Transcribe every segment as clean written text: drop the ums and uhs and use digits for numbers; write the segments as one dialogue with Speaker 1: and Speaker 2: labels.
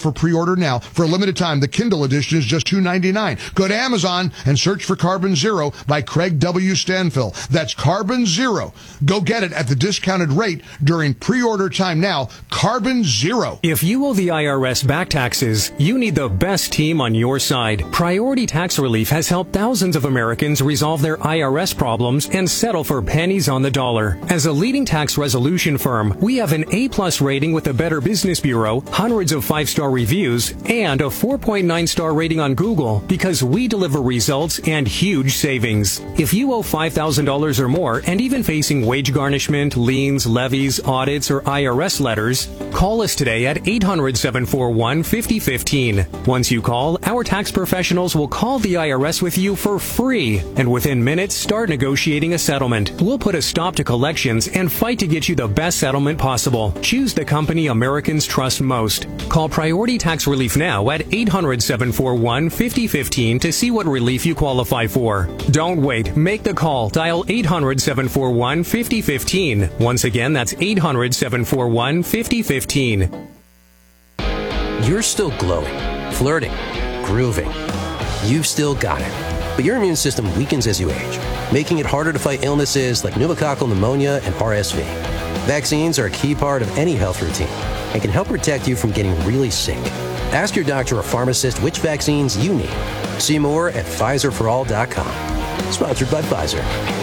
Speaker 1: for pre-order now. For a limited time, the Kindle edition is just $2.99. Go to Amazon and search for Carbon Zero by Craig W. Stanfill. That's Carbon Zero. Go get it at the discounted rate during pre-order time now. Carbon Zero.
Speaker 2: If you owe the IRS back taxes, you need the best team on your side. Priority Tax Relief has helped thousands of Americans resolve their IRS problems and settle for pennies on the dollar. As a leading tax resolution firm, we have an A-plus rating with the Better Business Bureau, hundreds of 5-star reviews, and a 4.9-star rating on Google because we deliver results and huge savings. If you owe $5,000 or more and even facing wage garnishment, liens, levies, audits, or IRS letters, call us today at 800-741-5015. Once you call, our tax professionals will call the IRS with you for free, and within minutes, start negotiating a settlement. We'll put a stop to collections and fight to get you the best settlement possible. Choose the company Americans trust most. Call Priority Tax Relief now at 800-741-5015 to see what relief you qualify for. Don't wait. Make the call. Dial 800-741-5015. Once again, that's 800-741-5015.
Speaker 3: You're still glowing, flirting, grooving. You've still got it. But your immune system weakens as you age, making it harder to fight illnesses like pneumococcal pneumonia and RSV. Vaccines are a key part of any health routine and can help protect you from getting really sick. Ask your doctor or pharmacist which vaccines you need. See more at PfizerForAll.com. Sponsored by Pfizer.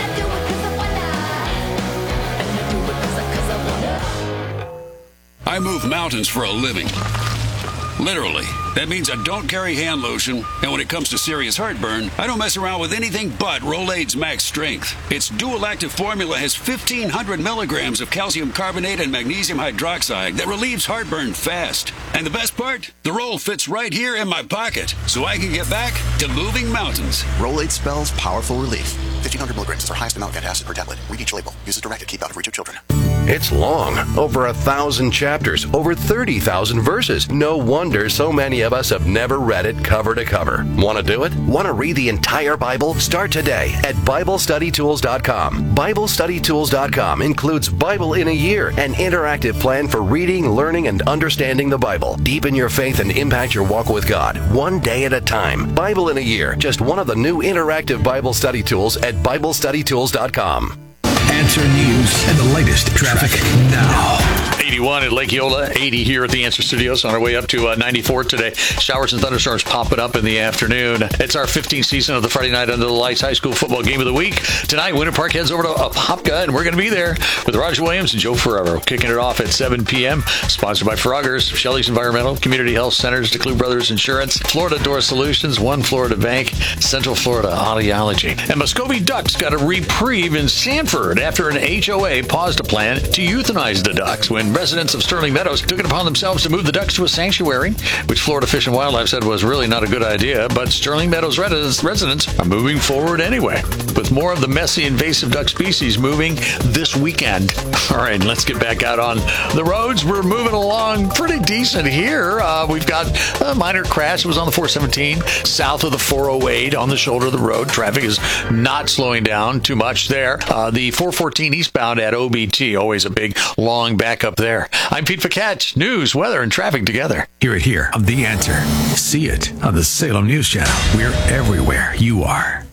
Speaker 4: I move mountains for a living. Literally. That means I don't carry hand lotion, and when it comes to serious heartburn, I don't mess around with anything but Rolaids Max Strength. Its dual-active formula has 1,500 milligrams of calcium carbonate and magnesium hydroxide that relieves heartburn fast. And the best part? The roll fits right here in my pocket, so I can get back to moving mountains.
Speaker 5: Rolaids spells powerful relief. 1,500 milligrams is our highest amount of acid per tablet. Read each label. Use as directed. Keep out of reach of children.
Speaker 6: It's long, over 1,000 chapters, over 30,000 verses. No wonder so many of us have never read it cover to cover. Want to do it? Want to read the entire Bible? Start today at BibleStudyTools.com. BibleStudyTools.com includes Bible in a Year, an interactive plan for reading, learning, and understanding the Bible. Deepen your faith and impact your walk with God, one day at a time. Bible in a Year, just one of the new interactive Bible study tools at BibleStudyTools.com.
Speaker 7: Answer News and the latest traffic now.
Speaker 8: 81 at Lake Eola, 80 here at the Answer Studios on our way up to 94 today. Showers and thunderstorms popping up in the afternoon. It's our 15th season of the Friday Night Under the Lights High School Football Game of the Week. Tonight, Winter Park heads over to Apopka, and we're going to be there with Roger Williams and Joe Ferrero, kicking it off at 7 p.m. Sponsored by Froggers, Shelley's Environmental, Community Health Centers, DeClue Brothers Insurance, Florida Door Solutions, One Florida Bank, Central Florida Audiology. And Muscovy Ducks got a reprieve in Sanford after an HOA paused a plan to euthanize the ducks when residents of Sterling Meadows took it upon themselves to move the ducks to a sanctuary, which Florida Fish and Wildlife said was really not a good idea, but Sterling Meadows residents are moving forward anyway, with more of the messy invasive duck species moving this weekend. All right, let's get back out on the roads. We're moving along pretty decent here. We've got a minor crash. It was on the 417 south of the 408 on the shoulder of the road. Traffic is not slowing down too much there. The 414 eastbound at OBT, always a big, long backup there. I'm Pete Ficat. News, weather, and traffic together.
Speaker 7: Hear it here on The Answer. See it on the Salem News Channel. We're everywhere you are.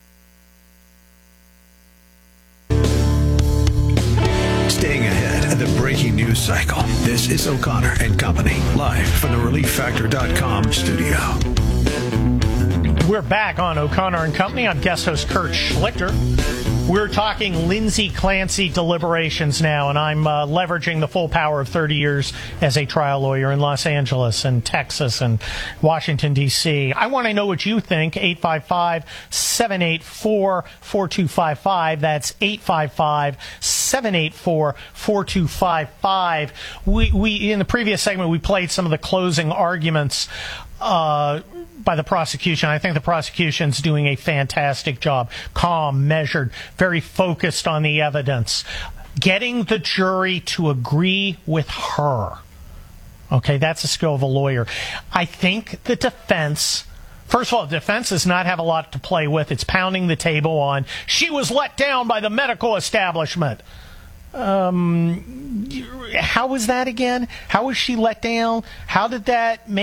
Speaker 7: Staying ahead of the breaking news cycle. This is O'Connor and Company, live from the ReliefFactor.com studio.
Speaker 9: We're back on O'Connor and Company. I'm guest host Kurt Schlichter. We're talking Lindsay Clancy deliberations now, and I'm leveraging the full power of 30 years as a trial lawyer in Los Angeles and Texas and Washington, D.C. I want to know what you think. 855-784-4255. That's 855-784-4255. We in the previous segment, we played some of the closing arguments by the prosecution. I think the prosecution's doing a fantastic job. Calm, measured, very focused on the evidence. Getting the jury to agree with her. Okay, that's the skill of a lawyer. I think the defense, first of all, the defense does not have a lot to play with. It's pounding the table on, she was let down by the medical establishment. How was that again? How was she let down? How did that make